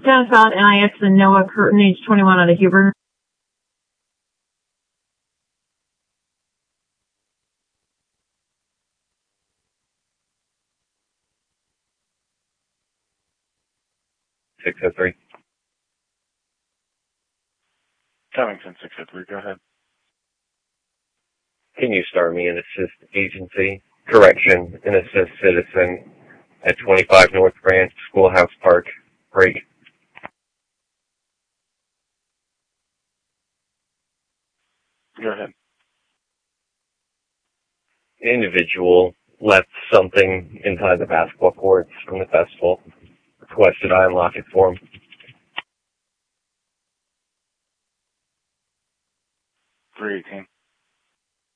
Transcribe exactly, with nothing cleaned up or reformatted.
Status about N I X and Noah Curtin, age twenty-one, out of Huber. six oh three. Covington, six oh three, go ahead. Can you start me an assist agency? Correction, an assist citizen at twenty-five North Branch, Schoolhouse Park, break. Go ahead. Individual left something inside the basketball courts from the festival. Requested I unlock it for him. three eighteen.